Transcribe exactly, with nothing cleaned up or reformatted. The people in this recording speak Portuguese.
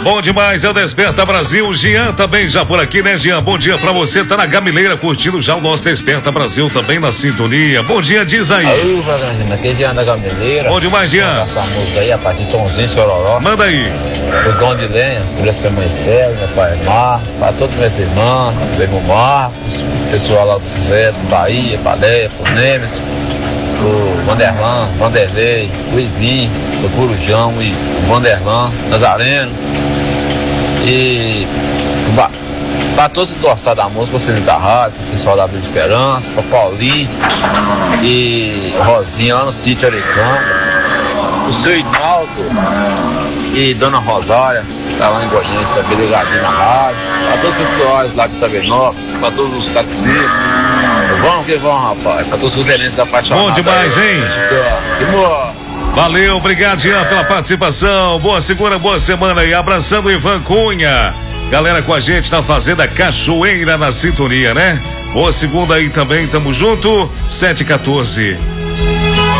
Bom demais, é o Desperta Brasil. Jean também já por aqui, né, Jean? Bom dia pra você, tá na Gamileira curtindo já o nosso Desperta Brasil também na sintonia. Bom dia, diz aí. Aí, Vagantina, aqui é Jean da Gamileira. Bom demais, Jean. Essa música aí, a partir de Tomzinho, Sororó. Manda aí. O Dom de Lenha, por essa minha Estela, meu pai Marcos, para todos meus irmãos, meu irmão Marcos, o pessoal lá do Zé, do Bahia, Padé, pro Nemes, o Vanderlan, Vanderlei, o Ivim, o Corujão e o Vanderlan, Nazareno. E para todos que gostaram da música, vocês da rádio, o pessoal da Vila de Esperança, para Paulinho e Rosinha lá no sítio Arecamba, o seu Ignaldo e Dona Rosária, tá lá em Goiânia, também ligadinho na rádio, para todos os pessoais lá de Sabenópolis, para todos os taxistas. Vamos que vamos, rapaz, para todos os gerentes da Apaixonada. Bom demais, hein? Que boa. Valeu, obrigado, Jean, pela participação. Boa segunda, boa semana aí. Abraçando o Ivan Cunha. Galera com a gente na Fazenda Cachoeira na sintonia, né? Boa segunda aí também, tamo junto. sete e quatorze.